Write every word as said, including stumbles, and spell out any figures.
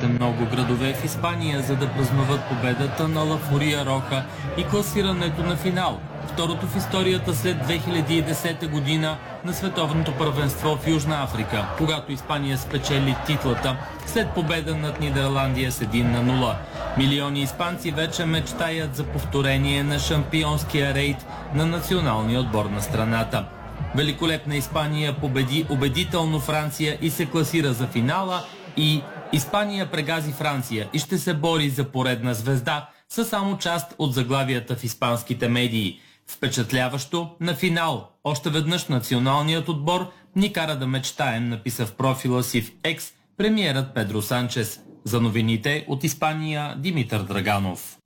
още много градове в Испания, за да празнуват победата на Ла Фурия Роха и класирането на финал. Второто в историята след две хиляди и десета година на световното първенство в Южна Африка, когато Испания спечели титлата след победа над Нидерландия с един на нула. Милиони испанци вече мечтаят за повторение на шампионския рейд на националния отбор на страната. Великолепна Испания победи убедително Франция и се класира за финала, и Испания прегази Франция и ще се бори за поредна звезда, са само част от заглавията в испанските медии. Впечатляващо на финал. Още веднъж националният отбор ни кара да мечтаем, написа в профила си в Екс премиерът Педро Санчес. За новините от Испания, Димитър Драганов.